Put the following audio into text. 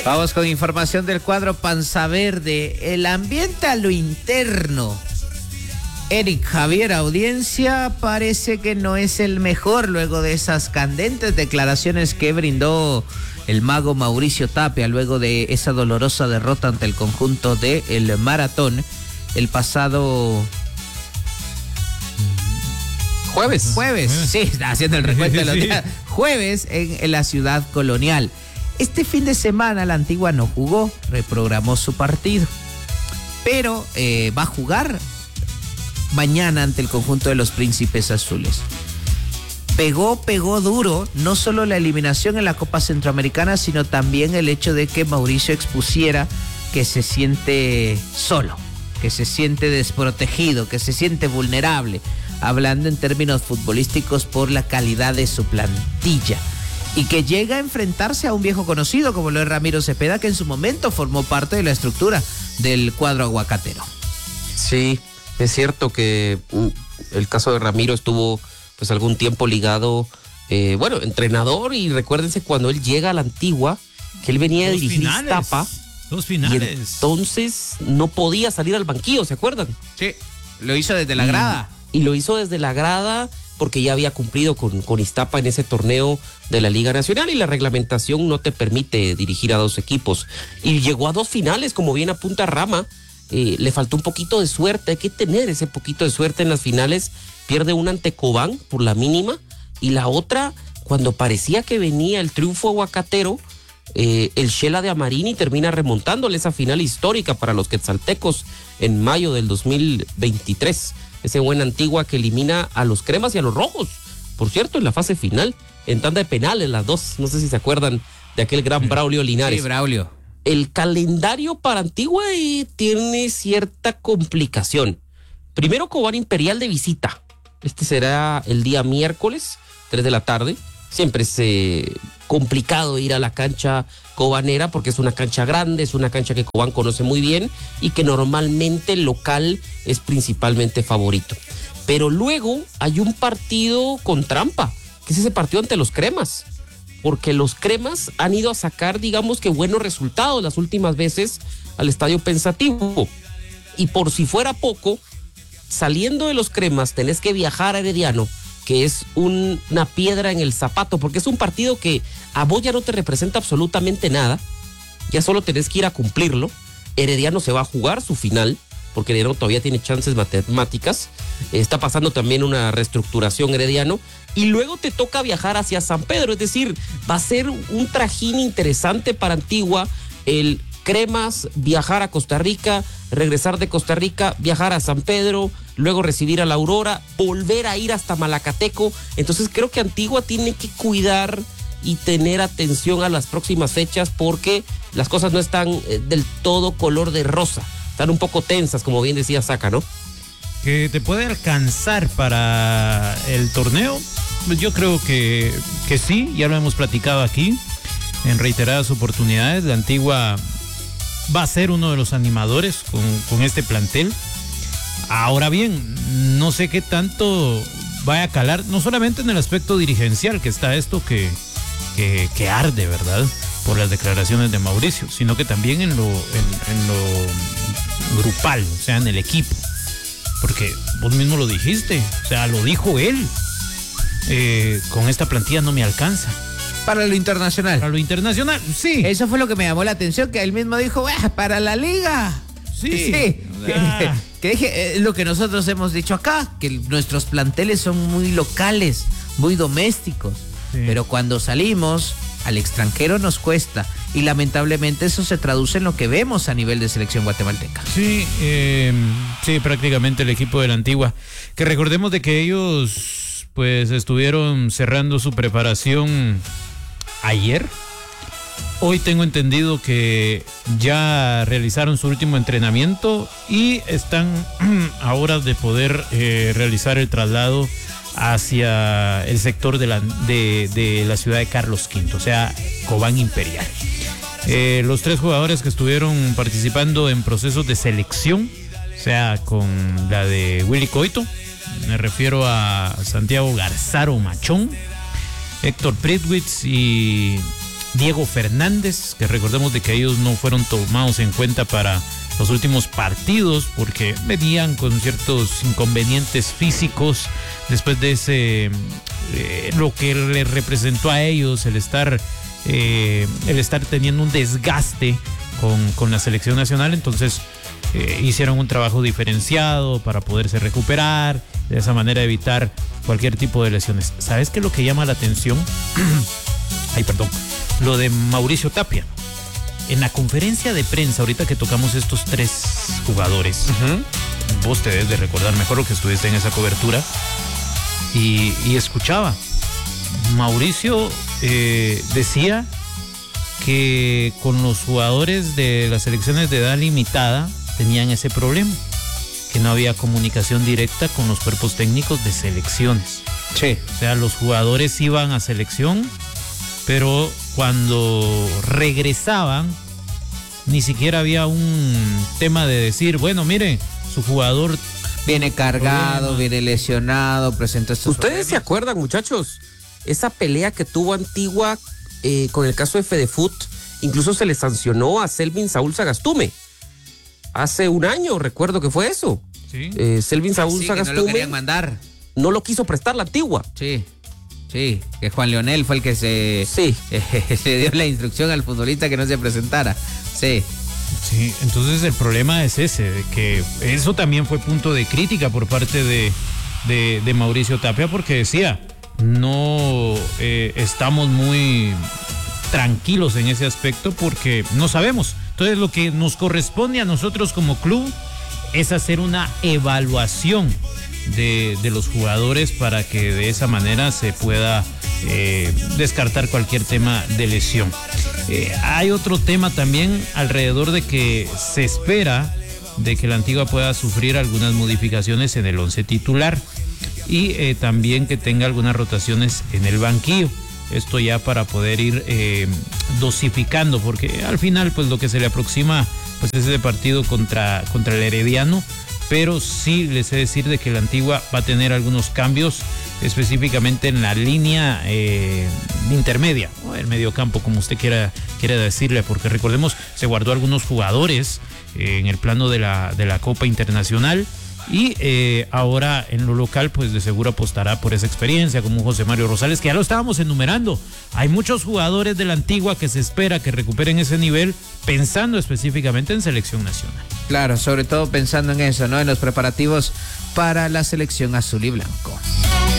Vamos con información del cuadro Panza Verde. El ambiente a lo interno. Eric Javier Audiencia parece que no es el mejor luego de esas candentes declaraciones que brindó el mago Mauricio Tapia luego de esa dolorosa derrota ante el conjunto del Maratón el pasado jueves, sí, está haciendo el recuento de los días. Jueves en la ciudad colonial. Este fin de semana la Antigua no jugó, reprogramó su partido, pero va a jugar mañana ante el conjunto de los Príncipes Azules. Pegó duro, no solo la eliminación en la Copa Centroamericana, sino también el hecho de que Mauricio expusiera que se siente solo, que se siente desprotegido, que se siente vulnerable, hablando en términos futbolísticos por la calidad de su plantilla, y que llega a enfrentarse a un viejo conocido como lo es Ramiro Cepeda, que en su momento formó parte de la estructura del cuadro aguacatero. Sí, es cierto que el caso de Ramiro estuvo pues algún tiempo ligado, entrenador, y recuérdense cuando él llega a la Antigua, que él venía a dirigir Iztapa. Dos finales. Y entonces no podía salir al banquillo, ¿se acuerdan? Sí, lo hizo desde la grada. Y lo hizo desde la grada porque ya había cumplido con Iztapa en ese torneo de la Liga Nacional, y la reglamentación no te permite dirigir a dos equipos. Y llegó a dos finales, como bien apunta Rama. Le faltó un poquito de suerte, hay que tener ese poquito de suerte en las finales. Pierde una ante Cobán por la mínima, y la otra, cuando parecía que venía el triunfo aguacatero, el Shela de Amarini termina remontándole esa final histórica para los quetzaltecos en mayo del 2023. Ese buen Antigua que elimina a los cremas y a los rojos, por cierto, en la fase final, en tanda de penales, las dos. No sé si se acuerdan de aquel gran Braulio Linares. Sí, Braulio. El calendario para Antigua tiene cierta complicación. Primero, Cobán Imperial de visita. Este será el día miércoles, 3 de la tarde. Siempre es complicado ir a la cancha cobanera porque es una cancha grande, es una cancha que Cobán conoce muy bien y que normalmente el local es principalmente favorito. Pero luego hay un partido con trampa, que es ese partido ante los cremas, porque los cremas han ido a sacar, digamos que buenos resultados las últimas veces al Estadio Pensativo. Y por si fuera poco, saliendo de los cremas tenés que viajar a Herediano, que es una piedra en el zapato, porque es un partido que a vos ya no te representa absolutamente nada, ya solo tenés que ir a cumplirlo. Herediano se va a jugar su final, porque Herediano todavía tiene chances matemáticas, está pasando también una reestructuración Herediano, y luego te toca viajar hacia San Pedro, es decir, va a ser un trajín interesante para Antigua, el Cremas, viajar a Costa Rica, regresar de Costa Rica, viajar a San Pedro, luego recibir a la Aurora, volver a ir hasta Malacateco. Entonces creo que Antigua tiene que cuidar y tener atención a las próximas fechas, porque las cosas no están del todo color de rosa, están un poco tensas, como bien decía Saca, ¿no? Que te puede alcanzar para el torneo, pues yo creo que sí, ya lo hemos platicado aquí en reiteradas oportunidades. La Antigua va a ser uno de los animadores con este plantel. Ahora bien, no sé qué tanto vaya a calar, no solamente en el aspecto dirigencial, que está esto que arde, ¿verdad?, por las declaraciones de Mauricio, sino que también en lo grupal, o sea, en el equipo. Porque vos mismo lo dijiste, o sea, lo dijo él, con esta plantilla no me alcanza. Para lo internacional. Para lo internacional, sí. Eso fue lo que me llamó la atención, que él mismo dijo, para la liga. Sí. Que dije, lo que nosotros hemos dicho acá, que nuestros planteles son muy locales, muy domésticos. Sí. Pero cuando salimos al extranjero nos cuesta. Y lamentablemente eso se traduce en lo que vemos a nivel de selección guatemalteca. Sí, sí, prácticamente el equipo de la Antigua. Que recordemos de que ellos pues estuvieron cerrando su preparación ayer. Hoy tengo entendido que ya realizaron su último entrenamiento y están a horas de poder realizar el traslado hacia el sector de la ciudad de Carlos V, o sea, Cobán Imperial. Los tres jugadores que estuvieron participando en procesos de selección, o sea, con la de Willy Coito, me refiero a Santiago Garzaro Machón, Héctor Pritwitz y Diego Fernández, que recordemos de que ellos no fueron tomados en cuenta para los últimos partidos porque venían con ciertos inconvenientes físicos después de ese lo que le representó a ellos el estar teniendo un desgaste con la selección nacional. Entonces hicieron un trabajo diferenciado para poderse recuperar, de esa manera evitar cualquier tipo de lesiones. ¿Sabes qué es lo que llama la atención? Lo de Mauricio Tapia. En la conferencia de prensa, ahorita que tocamos estos 3 jugadores, vos te debes de recordar mejor lo que estuviste en esa cobertura y escuchaba. Mauricio decía que con los jugadores de las selecciones de edad limitada tenían ese problema, que no había comunicación directa con los cuerpos técnicos de selecciones. Sí. O sea, los jugadores iban a selección, pero cuando regresaban ni siquiera había un tema de decir, bueno, mire, su jugador viene cargado, viene lesionado, presenta estos ¿Ustedes problemas. se acuerdan, muchachos? Esa pelea que tuvo Antigua con el caso de Fedefoot, incluso se le sancionó a Selvin Saúl Sagastume. Hace un año, recuerdo que fue eso. Sí. Selvin Saúl Sagastume no lo querían mandar. no lo quiso prestar la Antigua. Sí, que Juan Leonel fue el que se dio la instrucción al futbolista que no se presentara. Sí, entonces el problema es ese, de que eso también fue punto de crítica por parte de Mauricio Tapia, porque decía, no estamos muy tranquilos en ese aspecto porque no sabemos. Entonces lo que nos corresponde a nosotros como club es hacer una evaluación de los jugadores para que de esa manera se pueda descartar cualquier tema de lesión. Hay otro tema también alrededor de que se espera de que la Antigua pueda sufrir algunas modificaciones en el 11 titular y también que tenga algunas rotaciones en el banquillo. Esto ya para poder ir dosificando, porque al final pues lo que se le aproxima pues es ese partido contra el Herediano, pero sí les he de decir de que la Antigua va a tener algunos cambios específicamente en la línea intermedia, o el mediocampo, como usted quiera decirle, porque recordemos, se guardó algunos jugadores en el plano de la Copa Internacional. Y ahora en lo local pues de seguro apostará por esa experiencia, como José Mario Rosales, que ya lo estábamos enumerando. Hay muchos jugadores de la Antigua que se espera que recuperen ese nivel, pensando específicamente en selección nacional. Claro, sobre todo pensando en eso, ¿no? En los preparativos para la selección azul y blanco.